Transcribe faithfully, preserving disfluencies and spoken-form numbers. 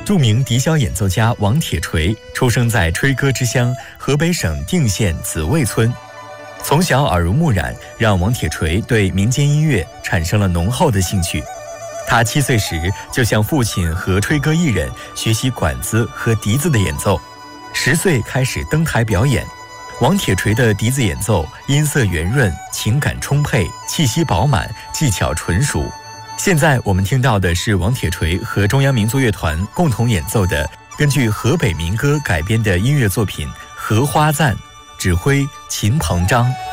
著名笛箫演奏家王铁锤出生在吹歌之乡河北省定县子卫村，从小耳濡目染，让王铁锤对民间音乐产生了浓厚的兴趣。他七岁时就向父亲和吹歌艺人学习管子和笛子的演奏，十岁开始登台表演。王铁锤的笛子演奏音色圆润，情感充沛，气息饱满，技巧纯熟。现在我们听到的是王铁锤和中央民族乐团共同演奏的根据河北民歌改编的音乐作品《荷花赞》，指挥秦鹏章。